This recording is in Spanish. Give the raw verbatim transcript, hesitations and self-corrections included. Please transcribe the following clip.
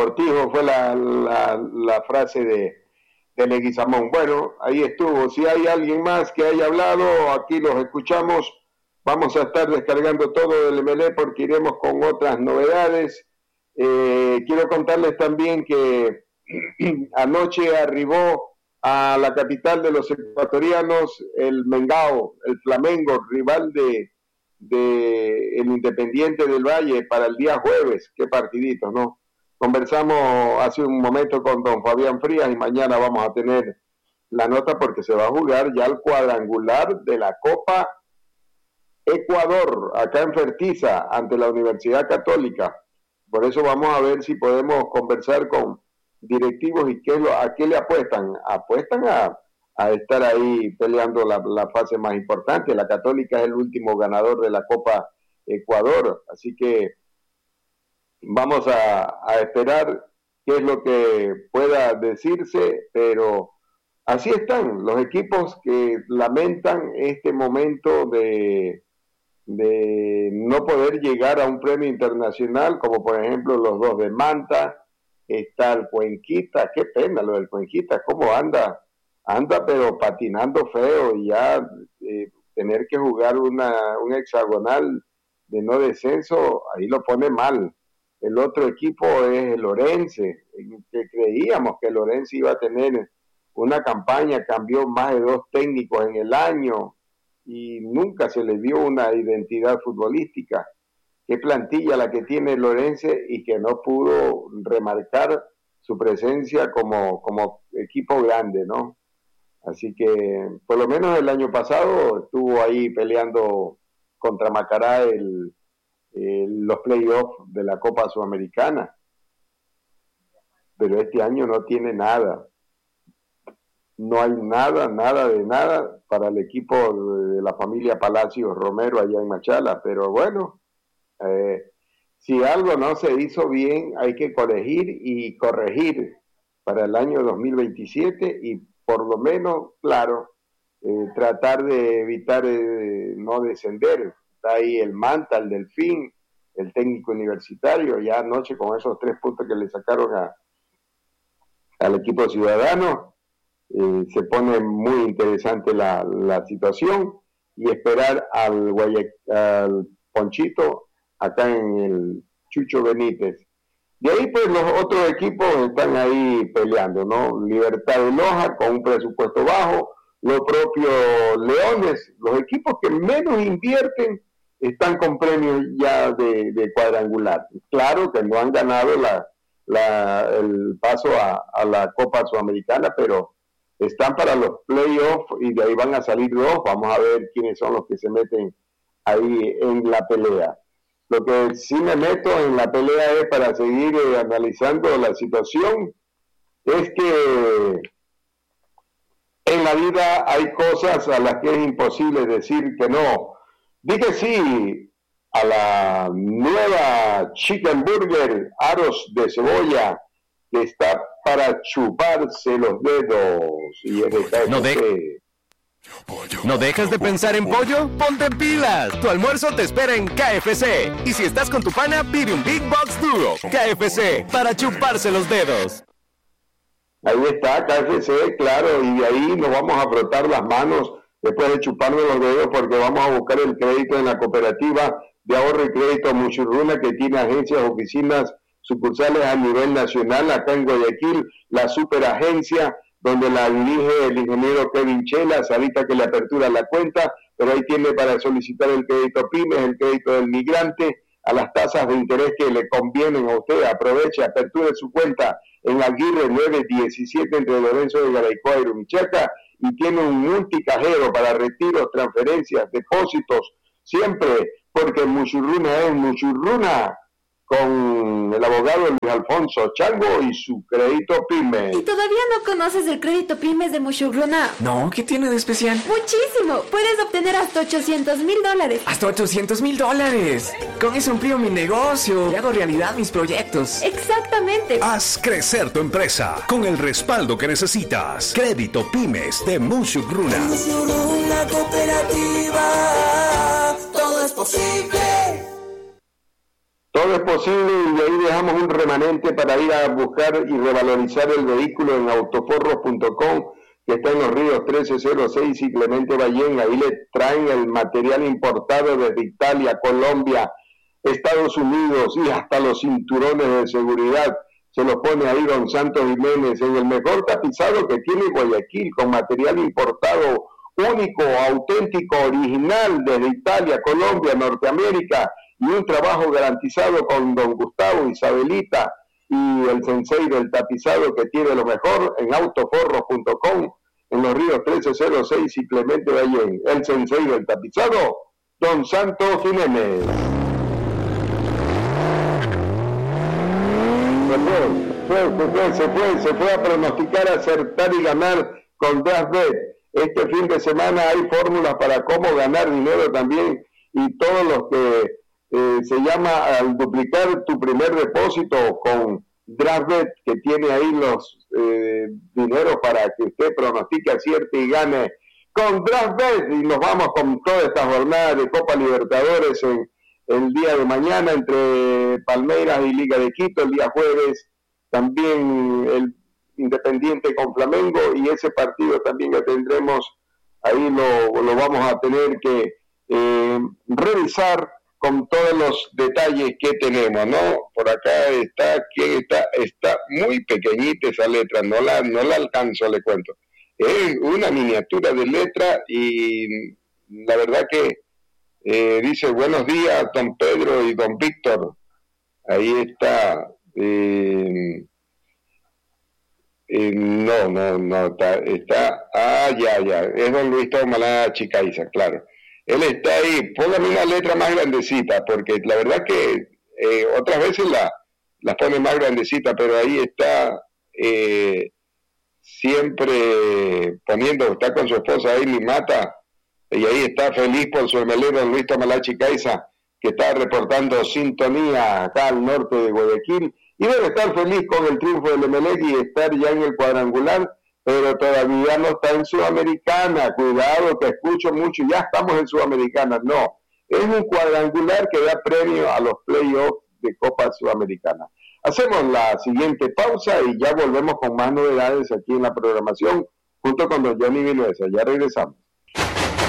Cortijo fue la, la, la frase de, de Leguizamón. Bueno, ahí estuvo. Si hay alguien más que haya hablado, aquí los escuchamos. Vamos a estar descargando todo del M L E porque iremos con otras novedades. Eh, quiero contarles también que anoche arribó a la capital de los ecuatorianos el Mengao, el Flamengo, rival de, de el Independiente del Valle para el día jueves. Qué partidito, ¿no? Conversamos hace un momento con don Fabián Frías y mañana vamos a tener la nota porque se va a jugar ya el cuadrangular de la Copa Ecuador, acá en Fertiza, ante la Universidad Católica. Por eso vamos a ver si podemos conversar con directivos y qué lo, a qué le apuestan. Apuestan a, a estar ahí peleando la, la fase más importante. La Católica es el último ganador de la Copa Ecuador, así que vamos a, a esperar qué es lo que pueda decirse, pero así están los equipos que lamentan este momento de de no poder llegar a un premio internacional, como por ejemplo los dos de Manta, está el Cuenquita. Qué pena lo del Cuenquita, cómo anda, anda pero patinando feo, y ya eh, tener que jugar una, un hexagonal de no descenso, ahí lo pone mal. El otro equipo es el Orense, que creíamos que el Orense iba a tener una campaña, cambió más de dos técnicos en el año, y nunca se le vio una identidad futbolística. Qué plantilla la que tiene Lorense y que no pudo remarcar su presencia como, como equipo grande, ¿no? Así que por lo menos el año pasado estuvo ahí peleando contra Macará el, el, los playoffs de la Copa Sudamericana, pero este año no tiene nada. No hay nada, nada de nada para el equipo de la familia Palacios Romero allá en Machala, pero bueno, eh, si algo no se hizo bien, hay que corregir y corregir para el año dos mil veintisiete y por lo menos, claro, eh, tratar de evitar eh, no descender. Está ahí el Manta, el Delfín, el técnico universitario, ya anoche con esos tres puntos que le sacaron a, al equipo ciudadano. Eh, se pone muy interesante la, la situación y esperar al, Guaya, al Ponchito acá en el Chucho Benítez. De ahí pues los otros equipos están ahí peleando, ¿no? Libertad de Loja con un presupuesto bajo, los propios Leones, los equipos que menos invierten están con premios ya de, de cuadrangular. Claro que no han ganado la, la, el paso a, a la Copa Sudamericana, pero están para los playoffs y de ahí van a salir dos. Vamos a ver quiénes son los que se meten ahí en la pelea. Lo que sí me meto en la pelea es para seguir eh, analizando la situación, es que en la vida hay cosas a las que es imposible decir que no. Dije sí a la nueva Chicken Burger Aros de Cebolla, que está para chuparse los dedos. Y es de no, de... ¿No dejas de pensar en pollo? ¡Ponte pilas! Tu almuerzo te espera en K F C. Y si estás con tu pana, pide un Big Box Duro. K F C, para chuparse los dedos. Ahí está, K F C, claro, y de ahí nos vamos a frotar las manos después de chuparnos los dedos, porque vamos a buscar el crédito en la cooperativa de ahorro y crédito Muchurruna, que tiene agencias, oficinas, sucursales a nivel nacional. Acá en Guayaquil, la superagencia, donde la dirige el ingeniero Kevin Chelas, ahorita que le apertura la cuenta, pero ahí tiene para solicitar el crédito pymes, el crédito del migrante, a las tasas de interés que le convienen a usted. Aproveche, aperture su cuenta en Aguirre nueve diecisiete entre Lorenzo de Garaycoa y Rumichaca, y tiene un multicajero para retiros, transferencias, depósitos, siempre, porque Muchurruna es Muchurruna, con el abogado Luis Alfonso Chango y su crédito PYME. ¿Y todavía no conoces el crédito pymes de Muchurruna? No, ¿qué tiene de especial? ¡Muchísimo! Puedes obtener hasta ochocientos mil dólares. ¡Hasta ochocientos mil dólares! Con eso amplío mi negocio y hago realidad mis proyectos. ¡Exactamente! Haz crecer tu empresa con el respaldo que necesitas. Crédito Pymes de Muchurruna. Muchurruna Cooperativa, todo es posible. Todo es posible y ahí dejamos un remanente para ir a buscar y revalorizar el vehículo en autoforros punto com, que está en Los Ríos trece cero seis y Clemente Ballén. Ahí le traen el material importado desde Italia, Colombia, Estados Unidos y hasta los cinturones de seguridad. Se los pone ahí don Santos Jiménez en el mejor tapizado que tiene Guayaquil, con material importado único, auténtico, original desde Italia, Colombia, Norteamérica, y un trabajo garantizado con don Gustavo, Isabelita y el sensei del tapizado que tiene lo mejor en autoforros punto com, en Los Ríos trece cero seis y Clemente Ballén. El sensei del tapizado, don Santos Jiménez. Se fue, se fue, se fue, se fue a pronosticar, acertar y ganar con DraftBet. Este fin de semana hay fórmulas para cómo ganar dinero también, y todos los que eh, se llama al duplicar tu primer depósito con DraftBet, que tiene ahí los eh, dineros para que usted pronostique, acierte y gane con DraftBet. Y nos vamos con toda esta jornada de Copa Libertadores en el día de mañana entre Palmeiras y Liga de Quito, el día jueves también el Independiente con Flamengo, y ese partido también que tendremos ahí lo, lo vamos a tener que eh, revisar con todos los detalles que tenemos, ¿no? Por acá está, ¿quién está? Está muy pequeñita esa letra, no la, no la alcanzo, le cuento. Es una miniatura de letra y la verdad que eh, dice buenos días don Pedro y don Víctor. Ahí está. Eh, eh, no, no, no, está, está, ah, ya, ya, es don Luis Tomalá Chicaiza, claro. Él está ahí, póngame una letra más grandecita, porque la verdad que eh, otras veces la, la pone más grandecita, pero ahí está eh, siempre poniendo, está con su esposa ahí, mi mata, y ahí está feliz por su emelero don Luis Tomalá Chicaiza, que está reportando sintonía acá al norte de Guayaquil, y debe estar feliz con el triunfo del Emelec y estar ya en el cuadrangular, pero todavía no está en Sudamericana. Cuidado, que escucho mucho, ya estamos en Sudamericana. No, es un cuadrangular que da premio a los playoffs de Copa Sudamericana. Hacemos la siguiente pausa y ya volvemos con más novedades aquí en la programación, junto con don Johnny Vinuesa. Ya regresamos.